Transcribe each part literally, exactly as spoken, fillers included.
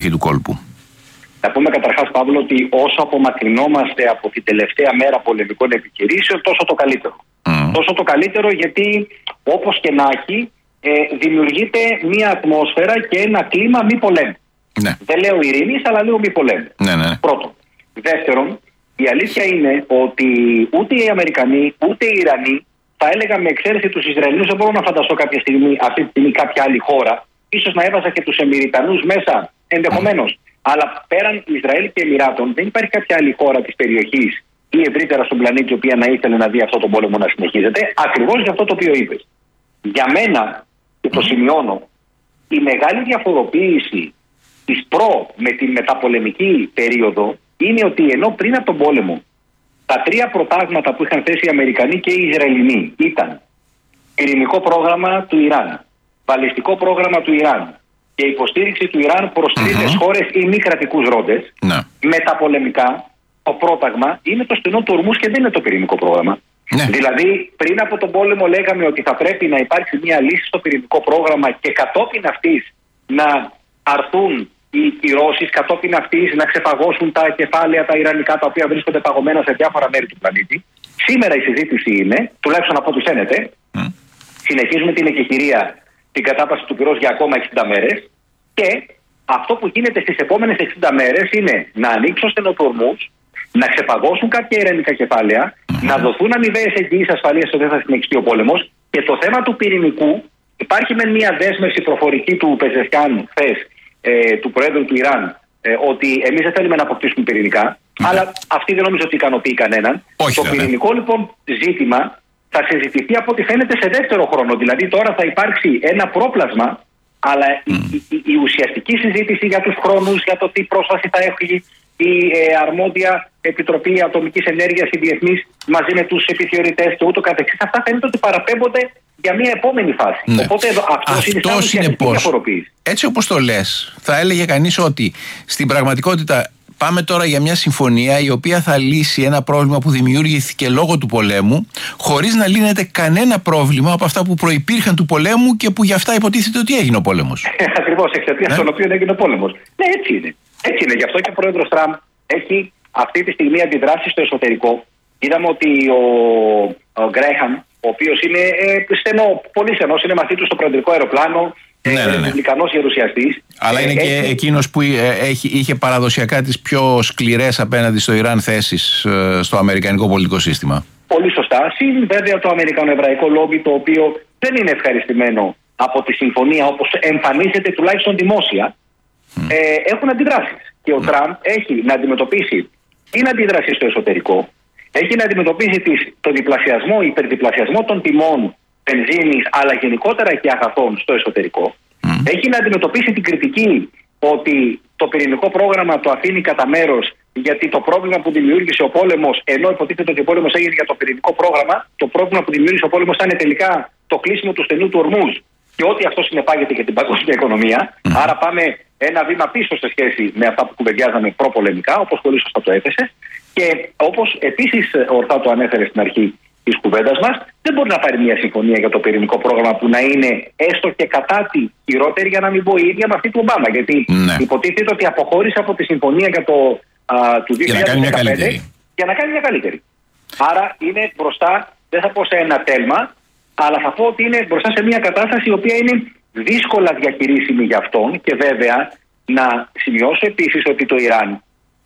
περιοχή του κόλπου. Να πούμε καταρχάς, Παύλο, ότι όσο απομακρυνόμαστε από την τελευταία μέρα πολεμικών επιχειρήσεων, τόσο το καλύτερο. Mm. Τόσο το καλύτερο, γιατί όπως και να έχει, ε, δημιουργείται μια ατμόσφαιρα και ένα κλίμα μη πολέμου. Ναι. Δεν λέω ειρήνης, αλλά λέω μη πολέμου. Ναι, ναι. Πρώτον. Δεύτερον, η αλήθεια είναι ότι ούτε οι Αμερικανοί ούτε οι Ιρανοί, θα έλεγα με εξαίρεση τους Ισραηλινούς, δεν μπορώ να φανταστώ κάποια στιγμή, αυτή τη στιγμή κάποια άλλη χώρα, ίσως να έβαζα και τους Εμιριτανούς μέσα, ενδεχομένως. Mm. Αλλά πέραν Ισραήλ και Εμιράτων, δεν υπάρχει κάποια άλλη χώρα της περιοχής ή ευρύτερα στον πλανήτη, η οποία να ήθελε να δει αυτό τον πόλεμο να συνεχίζεται, ακριβώς για αυτό το οποίο είπες. Για μένα, και το σημειώνω, η μεγάλη διαφοροποίηση της προ με τη μεταπολεμική περίοδο είναι ότι ενώ πριν από τον πόλεμο τα τρία προτάγματα που είχαν θέσει οι Αμερικανοί και οι Ισραηλινοί ήταν πυρηνικό πρόγραμμα του Ιράν, βαλιστικό πρόγραμμα του Ιράν και υποστήριξη του Ιράν προς τρίτες mm-hmm. χώρες ή μη κρατικούς ρόντες, ναι. μεταπολεμικά το πρόταγμα είναι το στενό του ορμούς και δεν είναι το πυρηνικό πρόγραμμα. Ναι. Δηλαδή, πριν από τον πόλεμο λέγαμε ότι θα πρέπει να υπάρξει μια λύση στο πυρηνικό πρόγραμμα και κατόπιν αυτής να αρθούν οι κυρώσεις, κατόπιν αυτής να ξεφαγώσουν τα κεφάλαια τα ιρανικά τα οποία βρίσκονται παγωμένα σε διάφορα μέρη του πλανήτη. Σήμερα η συζήτηση είναι, τουλάχιστον από ό,τι φαίνεται, mm. συνεχίζουμε την εκεχηρία, την κατάπαυση του πυρός για ακόμα εξήντα μέρες και αυτό που γίνεται στις επόμενες εξήντα μέρες είναι να ανοίξουν στενοτορμούς, να ξεπαγώσουν κάποια ιρανικά κεφάλαια, mm-hmm. να δοθούν αμοιβαίες εγγυήσεις ασφαλείας ότι δεν θα συνεχιστεί ο πόλεμος. Και το θέμα του πυρηνικού, υπάρχει με μια δέσμευση προφορική του Πεζεσκάν χθες, ε, του Προέδρου του Ιράν, ε, ότι εμείς δεν θέλουμε να αποκτήσουμε πυρηνικά, mm-hmm. αλλά αυτή δεν νομίζω ότι ικανοποιεί κανέναν. Όχι, το βέβαια. πυρηνικό λοιπόν ζήτημα θα συζητηθεί από ό,τι φαίνεται σε δεύτερο χρόνο. Δηλαδή τώρα θα υπάρξει ένα πρόπλασμα, αλλά mm. η, η, η ουσιαστική συζήτηση για τους χρόνους, για το τι πρόσβαση θα έχει η ε, αρμόδια Επιτροπή Ατομικής Ενέργειας, η διεθνής, μαζί με τους επιθεωρητές και ούτω καθεξής, αυτά φαίνεται ότι παραπέμπονται για μια επόμενη φάση. Ναι. Οπότε εδώ, αυτός είναι η ουσιαστική διαφοροποίηση. Έτσι όπως το λες, θα έλεγε κανείς ότι στην πραγματικότητα πάμε τώρα για μια συμφωνία η οποία θα λύσει ένα πρόβλημα που δημιούργηθηκε λόγω του πολέμου, χωρίς να λύνεται κανένα πρόβλημα από αυτά που προϋπήρχαν του πολέμου και που γι' αυτά υποτίθεται ότι έγινε ο πόλεμος. Ακριβώς, εξαιτίας των οποίων έγινε ο πόλεμος. Ναι, έτσι είναι. Έτσι είναι. Γι' αυτό και ο πρόεδρος Τραμπ έχει αυτή τη στιγμή αντιδράσει στο εσωτερικό. Είδαμε ότι ο, ο Γκρέχαμ, ο οποίος είναι ε, στενό, πολύ στενός, είναι μαζί του στο προεδρικό αεροπλάνο. Ναι, ναι, ναι. Ρεπουμπλικανός γερουσιαστής. Αλλά είναι ε, και έχει... εκείνος που έχει, είχε παραδοσιακά τις πιο σκληρές απέναντι στο Ιράν θέσεις ε, στο αμερικανικό πολιτικό σύστημα. Πολύ σωστά. Συν βέβαια το αμερικανοεβραϊκό λόμπι, το οποίο δεν είναι ευχαριστημένο από τη συμφωνία όπως εμφανίζεται τουλάχιστον δημόσια, mm. ε, έχουν αντιδράσεις. Και ο mm. Τραμπ έχει να αντιμετωπίσει την αντίδραση στο εσωτερικό, έχει να αντιμετωπίσει τις, το διπλασιασμό, υπερδιπλασιασμό των τιμών βενζίνης, αλλά γενικότερα και αγαθών στο εσωτερικό. Mm. Έχει να αντιμετωπίσει την κριτική ότι το πυρηνικό πρόγραμμα το αφήνει κατά μέρος, γιατί το πρόβλημα που δημιούργησε ο πόλεμος, ενώ υποτίθεται ότι ο πόλεμος έγινε για το πυρηνικό πρόγραμμα, το πρόβλημα που δημιούργησε ο πόλεμος ήταν τελικά το κλείσιμο του στενού του ορμούς και ό,τι αυτό συνεπάγεται για την παγκόσμια οικονομία. Mm. Άρα πάμε ένα βήμα πίσω σε σχέση με αυτά που κουβεντιάζαμε προπολεμικά, όπως πολύ σωστά το έθεσε. Και όπως επίσης ορθά το ανέφερε στην αρχή της κουβέντας μας, δεν μπορεί να πάρει μια συμφωνία για το πυρηνικό πρόγραμμα που να είναι έστω και κατά τη χειρότερη, για να μην πω η ίδια με αυτή του Ομπάμα. Γιατί ναι. υποτίθεται ότι αποχώρησε από τη συμφωνία για το, α, του δύο χιλιάδες δεκαπέντε για να κάνει μια καλύτερη. Άρα είναι μπροστά, δεν θα πω σε ένα τέλμα, αλλά θα πω ότι είναι μπροστά σε μια κατάσταση η οποία είναι δύσκολα διαχειρίσιμη για αυτόν. Και βέβαια να σημειώσω επίσης ότι το Ιράν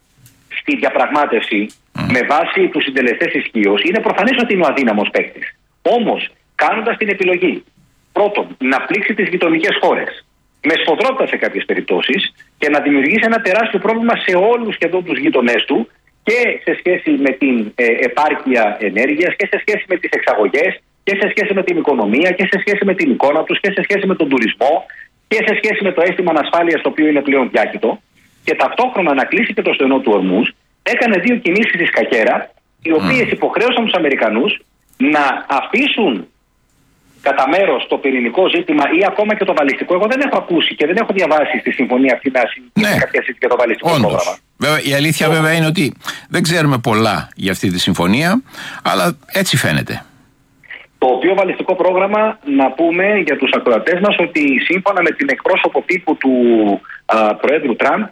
στη διαπραγμάτευση mm. με βάση τους συντελεστές ισχύως είναι προφανές ότι είναι ο αδύναμος παίκτης. Όμως, κάνοντας την επιλογή πρώτον να πλήξει τις γειτονικές χώρες με σφοδρότητα σε κάποιες περιπτώσεις και να δημιουργήσει ένα τεράστιο πρόβλημα σε όλους σχεδόν τους γείτονές του και σε σχέση με την ε, επάρκεια ενέργειας και σε σχέση με τις εξαγωγές και σε σχέση με την οικονομία και σε σχέση με την εικόνα τους και σε σχέση με τον τουρισμό και σε σχέση με το αίσθημα ανασφάλειας, το οποίο είναι πλέον διάκητο, και ταυτόχρονα να κλείσει και το στενό του ορμούς, έκανε δύο κινήσεις στη σκακέρα, οι οποίες mm. υποχρέωσαν τους Αμερικανούς να αφήσουν κατά μέρος το πυρηνικό ζήτημα ή ακόμα και το βαλιστικό. Εγώ δεν έχω ακούσει και δεν έχω διαβάσει στη συμφωνία αυτή να συνεχίσει κάποια συζήτηση για το βαλιστικό Όντως. πρόγραμμα. Βέβαια, η αλήθεια βέβαια είναι ότι δεν ξέρουμε πολλά για αυτή τη συμφωνία, αλλά έτσι φαίνεται. Το οποίο βαλιστικό πρόγραμμα, να πούμε για τους ακροατές μας ότι σύμφωνα με την εκπρόσωπο τύπου του α, Προέδρου Τραμπ,